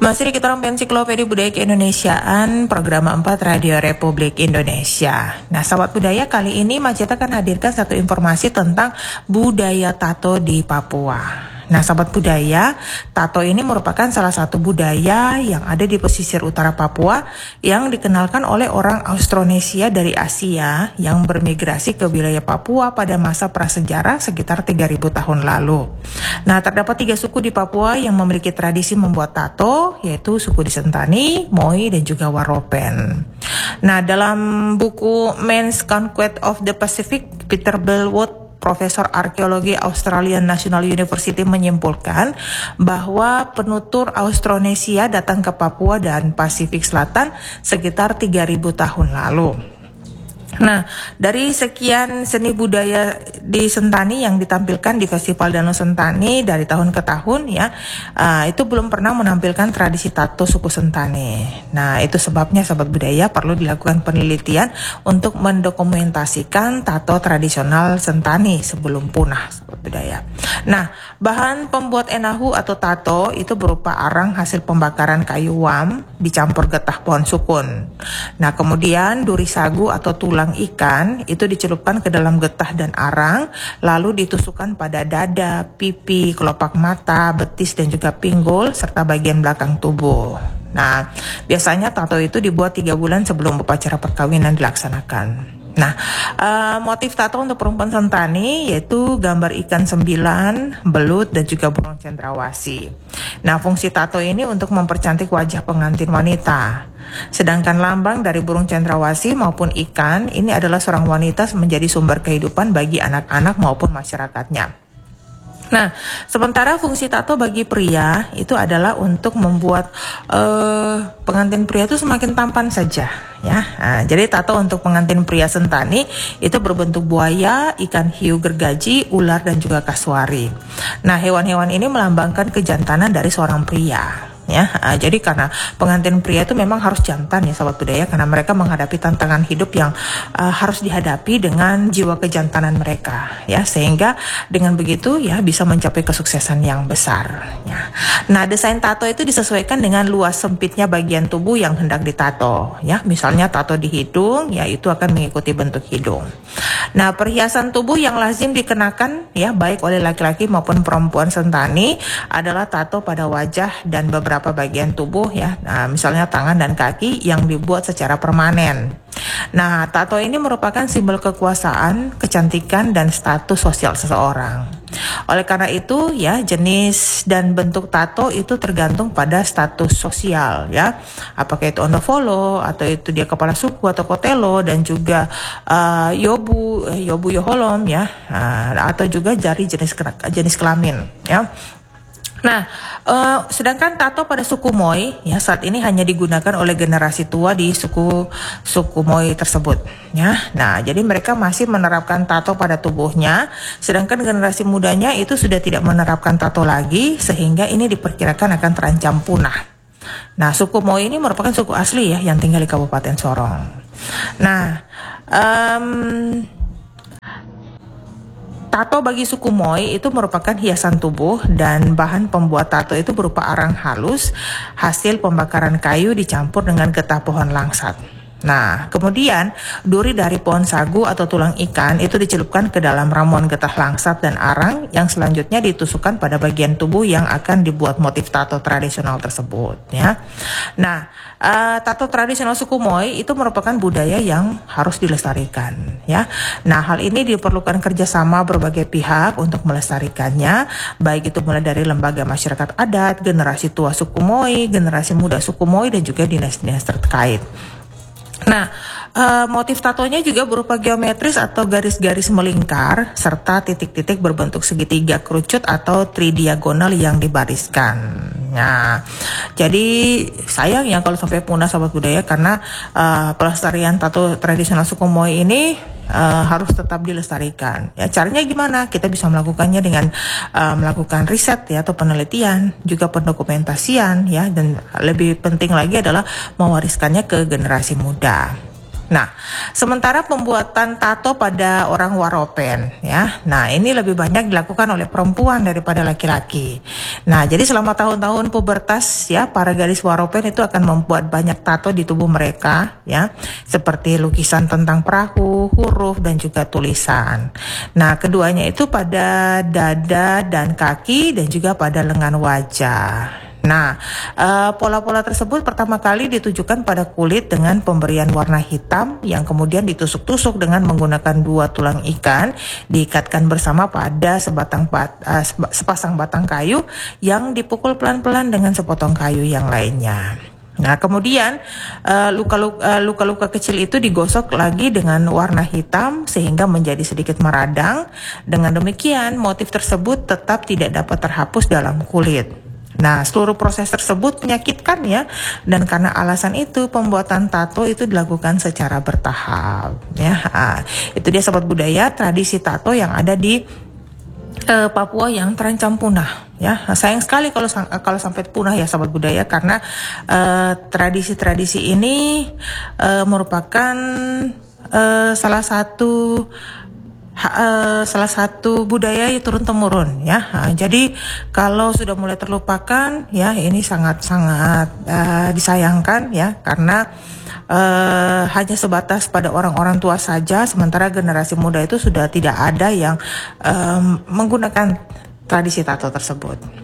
Masih di kita Ensiklopedia Budaya Keindonesiaan, program 4 Radio Republik Indonesia. Nah, sahabat budaya, kali ini Maceta akan hadirkan satu informasi tentang budaya tato di Papua. Nah, sahabat budaya, tato ini merupakan salah satu budaya yang ada di pesisir utara Papua yang dikenalkan oleh orang Austronesia dari Asia yang bermigrasi ke wilayah Papua pada masa prasejarah sekitar 3.000 tahun lalu. Nah, terdapat 3 suku di Papua yang memiliki tradisi membuat tato, yaitu suku di Sentani, Moi, dan juga Waropen. Nah, dalam buku Men's Conquest of the Pacific, Peter Bellwood, Profesor Arkeologi Australian National University, menyimpulkan bahwa penutur Austronesia datang ke Papua dan Pasifik Selatan sekitar 3.000 tahun lalu. Nah, dari sekian seni budaya di Sentani yang ditampilkan di Festival Danau Sentani dari tahun ke tahun ya, itu belum pernah menampilkan tradisi tato suku Sentani. Nah, itu sebabnya sahabat budaya perlu dilakukan penelitian untuk mendokumentasikan tato tradisional Sentani sebelum punah, sahabat budaya. Nah, bahan pembuat enahu atau tato itu berupa arang hasil pembakaran kayu wam dicampur getah pohon sukun. Nah, kemudian duri sagu atau tulang ikan itu dicelupkan ke dalam getah dan arang, lalu ditusukkan pada dada, pipi, kelopak mata, betis dan juga pinggul serta bagian belakang tubuh. Nah, biasanya tato itu dibuat 3 bulan sebelum upacara perkawinan dilaksanakan. Nah, motif tato untuk perempuan Sentani yaitu gambar ikan 9, belut dan juga burung cendrawasih. Nah, fungsi tato ini untuk mempercantik wajah pengantin wanita. Sedangkan lambang dari burung cendrawasih maupun ikan ini adalah seorang wanita menjadi sumber kehidupan bagi anak-anak maupun masyarakatnya. Nah, sementara fungsi tato bagi pria itu adalah untuk membuat pengantin pria itu semakin tampan saja, ya. Nah, jadi tato untuk pengantin pria Sentani itu berbentuk buaya, ikan hiu gergaji, ular dan juga kasuari. Nah, hewan-hewan ini melambangkan kejantanan dari seorang pria. Ya, jadi karena pengantin pria itu memang harus jantan ya sahabat budaya, karena mereka menghadapi tantangan hidup yang harus dihadapi dengan jiwa kejantanan mereka ya, sehingga dengan begitu ya bisa mencapai kesuksesan yang besar ya. Nah, desain tato itu disesuaikan dengan luas sempitnya bagian tubuh yang hendak ditato ya. Misalnya tato di hidung ya itu akan mengikuti bentuk hidung. Nah, perhiasan tubuh yang lazim dikenakan ya baik oleh laki-laki maupun perempuan Sentani adalah tato pada wajah dan beberapa bagian tubuh ya. Nah, misalnya tangan dan kaki yang dibuat secara permanen. Nah, tato ini merupakan simbol kekuasaan, kecantikan dan status sosial seseorang. Oleh karena itu ya, jenis dan bentuk tato itu tergantung pada status sosial ya. Apakah itu ondofolo atau itu dia kepala suku atau kotelo dan juga yobu yoholom ya, atau juga jari jenis kelamin ya. Nah, sedangkan tato pada suku Moi ya saat ini hanya digunakan oleh generasi tua di suku Moi tersebut ya. Nah, jadi mereka masih menerapkan tato pada tubuhnya, sedangkan generasi mudanya itu sudah tidak menerapkan tato lagi, sehingga ini diperkirakan akan terancam punah. Nah, suku Moi ini merupakan suku asli ya yang tinggal di Kabupaten Sorong. Nah, tato bagi suku Moi itu merupakan hiasan tubuh dan bahan pembuat tato itu berupa arang halus hasil pembakaran kayu dicampur dengan getah pohon langsat. Nah, kemudian duri dari pohon sagu atau tulang ikan itu dicelupkan ke dalam ramuan getah langsat dan arang yang selanjutnya ditusukkan pada bagian tubuh yang akan dibuat motif tato tradisional tersebut ya. Nah, tato tradisional suku Moi itu merupakan budaya yang harus dilestarikan ya. Nah, hal ini diperlukan kerjasama berbagai pihak untuk melestarikannya, baik itu mulai dari lembaga masyarakat adat, generasi tua suku Moi, generasi muda suku Moi dan juga dinas-dinas terkait. Nah, motif tatonya juga berupa geometris atau garis-garis melingkar serta titik-titik berbentuk segitiga kerucut atau tridiagonal yang dibariskan. Nah, jadi sayang ya kalau sampai punah sahabat budaya, karena pelestarian tato tradisional suku Moi ini harus tetap dilestarikan. Ya, caranya gimana? Kita bisa melakukannya dengan melakukan riset ya atau penelitian, juga pendokumentasian ya, dan lebih penting lagi adalah mewariskannya ke generasi muda. Nah, sementara pembuatan tato pada orang Waropen ya. Nah, ini lebih banyak dilakukan oleh perempuan daripada laki-laki. Nah, jadi selama tahun-tahun pubertas ya, para gadis Waropen itu akan membuat banyak tato di tubuh mereka ya, seperti lukisan tentang perahu, huruf dan juga tulisan. Nah, keduanya itu pada dada dan kaki dan juga pada lengan wajah. Nah, pola-pola tersebut pertama kali ditujukan pada kulit dengan pemberian warna hitam yang kemudian ditusuk-tusuk dengan menggunakan 2 tulang ikan diikatkan bersama pada sepasang batang kayu yang dipukul pelan-pelan dengan sepotong kayu yang lainnya. Nah, kemudian luka-luka kecil itu digosok lagi dengan warna hitam sehingga menjadi sedikit meradang. Dengan demikian, motif tersebut tetap tidak dapat terhapus dalam kulit. Nah, seluruh proses tersebut menyakitkan ya, dan karena alasan itu pembuatan tato itu dilakukan secara bertahap ya. Itu dia Sobat Budaya, tradisi tato yang ada di Papua yang terancam punah ya. Sayang sekali kalau sampai punah ya Sobat Budaya, karena tradisi-tradisi ini merupakan salah satu budaya yang turun temurun ya. Jadi kalau sudah mulai terlupakan ya, ini sangat-sangat disayangkan ya, karena hanya sebatas pada orang-orang tua saja, sementara generasi muda itu sudah tidak ada yang menggunakan tradisi tato tersebut.